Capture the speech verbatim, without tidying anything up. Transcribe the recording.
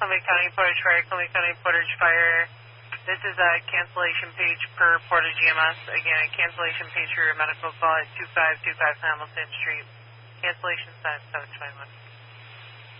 Columbia County Portage Fire, Columbia County Portage Fire. This is a cancellation page per Portage E M S. Again, a cancellation page for your medical call at two five two five Hamilton Street. Cancellation sent seven twenty-one.